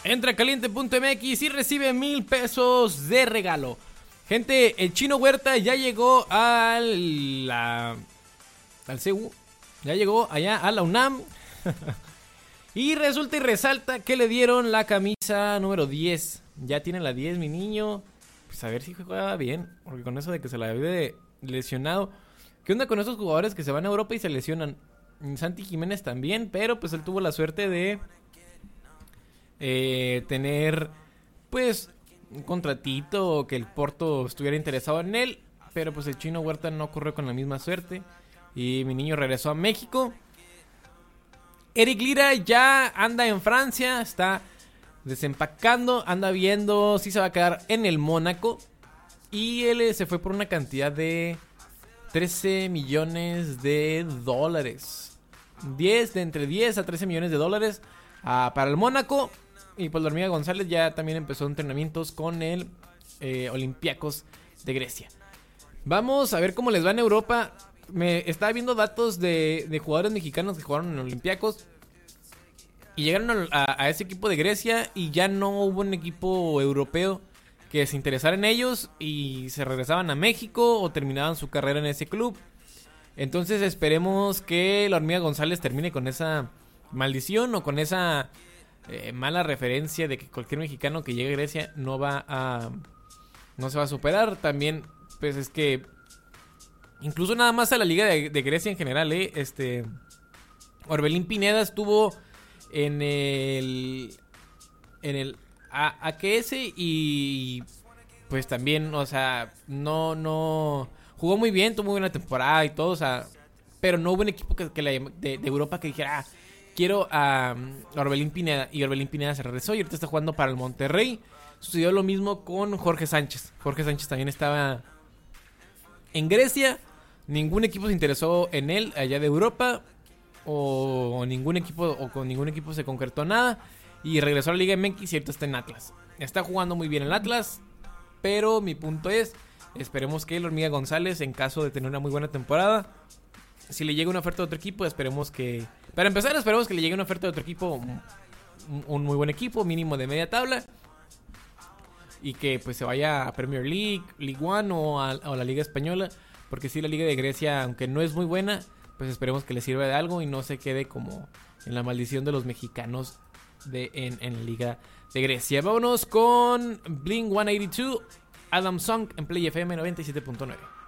Entra a caliente.mx y recibe 1,000 pesos de regalo. Gente, el Chino Huerta ya llegó al CEU. Ya llegó allá a la UNAM. Y resulta y resalta que le dieron la camisa número 10. Ya tiene la 10, mi niño. Pues a ver si juega bien. Porque con eso de que se la había lesionado. ¿Qué onda con esos jugadores que se van a Europa y se lesionan? Santi Jiménez también. Pero pues él tuvo la suerte de tener pues un contratito o que el Porto estuviera interesado en él. Pero pues el Chino Huerta no corrió con la misma suerte. Y mi niño regresó a México. Eric Lira ya anda en Francia. Está desempacando. Anda viendo si se va a quedar en el Mónaco. Y él se fue por una cantidad de 13 millones de dólares. Entre 10 a 13 millones de dólares para el Mónaco. Y pues la Hormiga González ya también empezó entrenamientos con el Olympiacos de Grecia. Vamos a ver cómo les va en Europa. Me estaba viendo datos de jugadores mexicanos que jugaron en Olympiacos y llegaron a ese equipo de Grecia y ya no hubo un equipo europeo que se interesara en ellos y se regresaban a México o terminaban su carrera en ese club. Entonces esperemos que la Hormiga González termine con esa maldición o con esa mala referencia de que cualquier mexicano que llegue a Grecia no se va a superar. También pues es que incluso nada más a la liga de Grecia en general, Orbelín Pineda estuvo en el AQS y pues también, o sea, no jugó muy bien, tuvo muy buena temporada y todo, o sea, pero no hubo un equipo de Europa que dijera, quiero a Orbelín Pineda, y Orbelín Pineda se regresó y ahorita está jugando para el Monterrey. Sucedió lo mismo con Jorge Sánchez. Jorge Sánchez también estaba en Grecia. Ningún equipo se interesó en él allá de Europa. O con ningún equipo se concretó nada. Y regresó a la Liga MX y ahorita está en Atlas. Está jugando muy bien el Atlas. Pero mi punto es, esperemos que el Hormiga González, en caso de tener una muy buena temporada, si le llega una oferta de otro equipo, esperemos que le llegue una oferta de otro equipo, un muy buen equipo, mínimo de media tabla, y que pues se vaya a Premier League, League One o a la Liga Española. Porque si la Liga de Grecia, aunque no es muy buena, pues esperemos que le sirva de algo y no se quede como en la maldición de los mexicanos en la Liga de Grecia. Vámonos con Blink 182, Adam Song en Play FM 97.9.